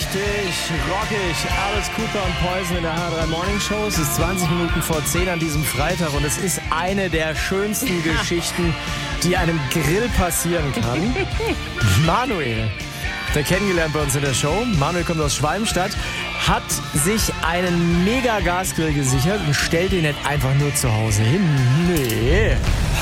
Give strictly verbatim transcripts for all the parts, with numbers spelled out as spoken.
Richtig, rockig. Alice Cooper und Poison in der H drei Morning Show. Es ist zwanzig Minuten vor zehn an diesem Freitag und es ist eine der schönsten Geschichten, die einem Grill passieren kann. Manuel, der kennengelernt bei uns in der Show. Manuel kommt aus Schwalmstadt, hat sich einen Mega-Gasgrill gesichert und stellt ihn nicht einfach nur zu Hause hin. Nee.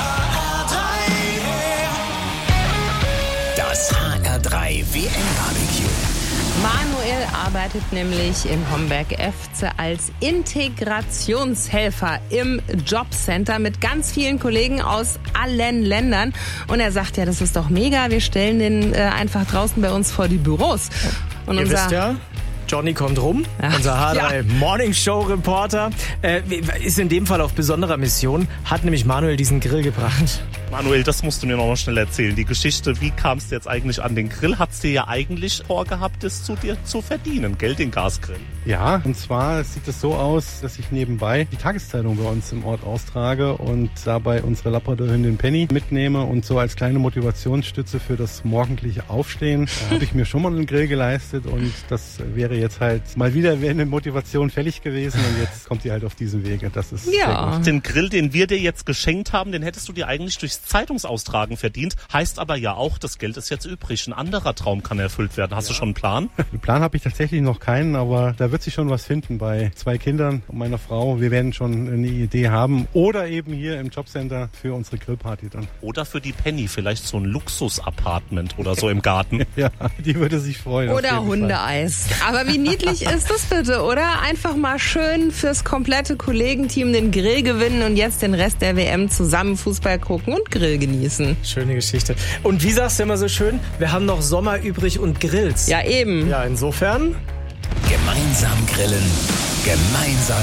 Das H R drei W M-Barbecue. Manuel arbeitet nämlich im Homberg F C als Integrationshelfer im Jobcenter mit ganz vielen Kollegen aus allen Ländern. Und er sagt, ja, das ist doch mega, wir stellen den äh, einfach draußen bei uns vor die Büros. Und Ihr unser wisst ja, Johnny kommt rum, ja. Unser H drei Ja. Morning Show Reporter, äh, ist in dem Fall auf besonderer Mission, hat nämlich Manuel diesen Grill gebracht. Manuel, das musst du mir noch mal schnell erzählen. Die Geschichte, wie kamst du jetzt eigentlich an den Grill? Hat's dir ja eigentlich vorgehabt, das zu dir zu verdienen, Geld, den Gasgrill. Ja, und zwar sieht es so aus, dass ich nebenbei die Tageszeitung bei uns im Ort austrage und dabei unsere Labradorhündin Penny mitnehme und so als kleine Motivationsstütze für das morgendliche Aufstehen da habe ich mir schon mal einen Grill geleistet und das wäre jetzt halt mal wieder wäre eine Motivation fällig gewesen und jetzt kommt die halt auf diesen Wege. Das ist Ja. sehr gut. Den Grill, den wir dir jetzt geschenkt haben, den hättest du dir eigentlich durchs Zeitungsaustragen verdient. Heißt aber ja auch, das Geld ist jetzt übrig. Ein anderer Traum kann erfüllt werden. Hast Ja. du schon einen Plan? Einen Plan habe ich tatsächlich noch keinen, aber da wird sich schon was finden bei zwei Kindern und meiner Frau. Wir werden schon eine Idee haben oder eben hier im Jobcenter für unsere Grillparty dann. Oder für die Penny vielleicht so ein Luxus-Apartment oder so im Garten. Ja, die würde sich freuen. auf Oder jeden Fall. Hundeeis. Aber wie niedlich ist das bitte, oder? Einfach mal schön fürs komplette Kollegenteam den Grill gewinnen und jetzt den Rest der W M zusammen Fußball gucken und Grill genießen. Schöne Geschichte. Und wie sagst du immer so schön, wir haben noch Sommer übrig und Grills. Ja, eben. Ja, insofern... Gemeinsam grillen, gemeinsam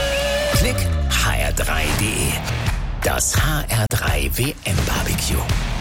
jubeln. Klick H R drei Punkt D E. Das H R drei W M-Barbecue.